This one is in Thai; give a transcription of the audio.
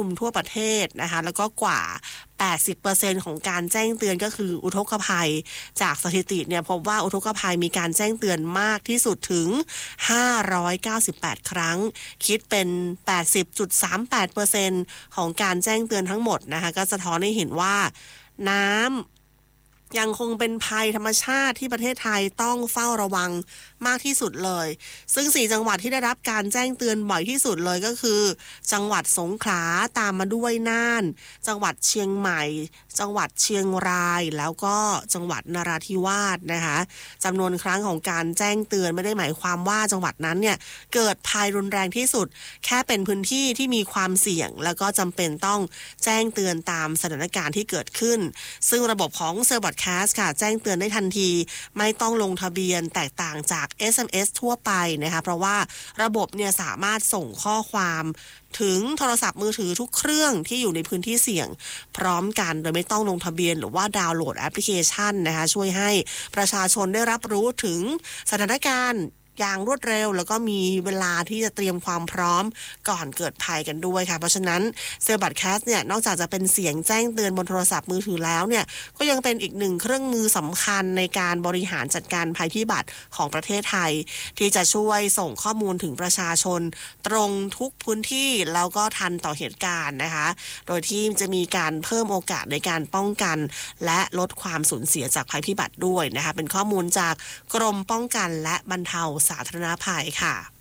ลุมทั่วประเทศนะคะแล้วก็กว่า 80% ของการแจ้งเตือนก็คืออุทกภัยจากสถิติเนี่ยพบว่าอุทกภัยมีการแจ้งเตือนมากที่สุดถึง598ครั้งคิดเป็น 80.38% ของการแจ้งเตือนทั้งหมดนะคะก็สะท้อนให้เห็นว่าน้ำยังคงเป็นภัยธรรมชาติที่ประเทศไทยต้องเฝ้าระวังมากที่สุดเลยซึ่ง4จังหวัดที่ได้รับการแจ้งเตือนบ่อยที่สุดเลยก็คือจังหวัดสงขลาตามมาด้วยน่านจังหวัดเชียงใหม่จังหวัดเชียงรายแล้วก็จังหวัดนราธิวาสนะคะจำนวนครั้งของการแจ้งเตือนไม่ได้หมายความว่าจังหวัดนั้นเนี่ยเกิดภัยรุนแรงที่สุดแค่เป็นพื้นที่ที่มีความเสี่ยงแล้วก็จำเป็นต้องแจ้งเตือนตามสถานการณ์ที่เกิดขึ้นซึ่งระบบของเซอร์บอทแคสต์ค่ะแจ้งเตือนได้ทันทีไม่ต้องลงทะเบียนแตกต่างจาก SMS ทั่วไปนะคะเพราะว่าระบบเนี่ยสามารถส่งข้อความถึงโทรศัพท์มือถือทุกเครื่องที่อยู่ในพื้นที่เสี่ยงพร้อมกันโดยไม่ต้องลงทะเบียนหรือว่าดาวน์โหลดแอปพลิเคชันนะคะช่วยให้ประชาชนได้รับรู้ถึงสถานการณ์อย่างรวดเร็วแล้วก็มีเวลาที่จะเตรียมความพร้อมก่อนเกิดภัยกันด้วยค่ะเพราะฉะนั้นเซลบัตแคสเนี่ยนอกจากจะเป็นเสียงแจ้งเตือนบนโทรศัพท์มือถือแล้วเนี่ยก็ยังเป็นอีกหนึ่งเครื่องมือสำคัญในการบริหารจัดการภัยพิบัติของประเทศไทยที่จะช่วยส่งข้อมูลถึงประชาชนตรงทุกพื้นที่แล้วก็ทันต่อเหตุการณ์นะคะโดยที่จะมีการเพิ่มโอกาสในการป้องกันและลดความสูญเสียจากภัยพิบัติด้วยนะคะเป็นข้อมูลจากกรมป้องกันและบรรเทาสาธารณภัยค่ะ